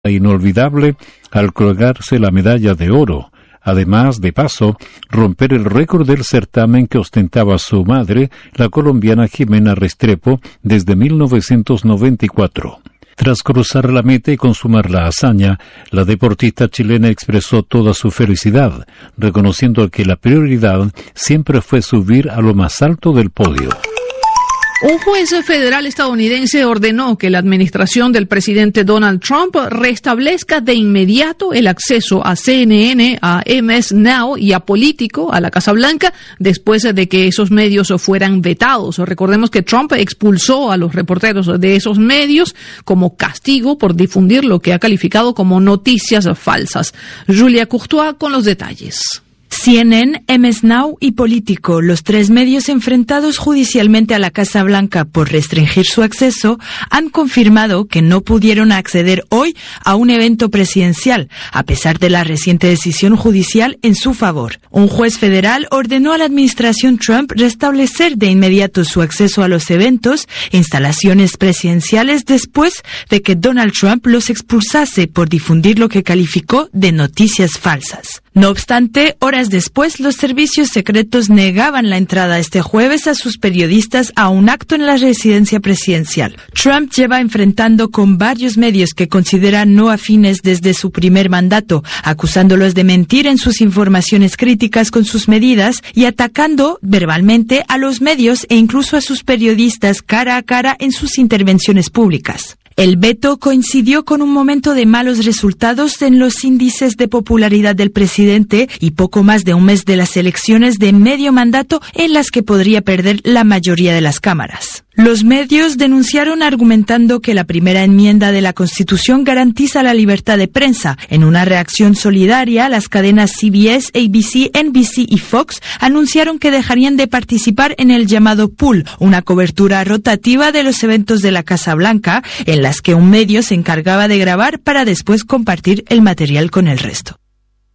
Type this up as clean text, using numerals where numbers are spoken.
inolvidable al colgarse la medalla de oro. Además, de paso, romper el récord del certamen que ostentaba su madre, la colombiana Ximena Restrepo, desde 1994. Tras cruzar la meta y consumar la hazaña, la deportista chilena expresó toda su felicidad, reconociendo que la prioridad siempre fue subir a lo más alto del podio. Un juez federal estadounidense ordenó que la administración del presidente Donald Trump restablezca de inmediato el acceso a CNN, a MS Now y a Político, a la Casa Blanca, después de que esos medios fueran vetados. Recordemos que Trump expulsó a los reporteros de esos medios como castigo por difundir lo que ha calificado como noticias falsas. Julia Courtois con los detalles. CNN, MS Now y Político, los tres medios enfrentados judicialmente a la Casa Blanca por restringir su acceso, han confirmado que no pudieron acceder hoy a un evento presidencial, a pesar de la reciente decisión judicial en su favor. Un juez federal ordenó a la administración Trump restablecer de inmediato su acceso a los eventos e instalaciones presidenciales después de que Donald Trump los expulsase por difundir lo que calificó de noticias falsas. No obstante, horas después, los servicios secretos negaban la entrada este jueves a sus periodistas a un acto en la residencia presidencial. Trump lleva enfrentando con varios medios que considera no afines desde su primer mandato, acusándolos de mentir en sus informaciones críticas con sus medidas y atacando verbalmente a los medios e incluso a sus periodistas cara a cara en sus intervenciones públicas. El veto coincidió con un momento de malos resultados en los índices de popularidad del presidente y poco más de un mes de las elecciones de medio mandato en las que podría perder la mayoría de las cámaras. Los medios denunciaron argumentando que la primera enmienda de la Constitución garantiza la libertad de prensa. En una reacción solidaria, las cadenas CBS, ABC, NBC y Fox anunciaron que dejarían de participar en el llamado pool, una cobertura rotativa de los eventos de la Casa Blanca, en las que un medio se encargaba de grabar para después compartir el material con el resto.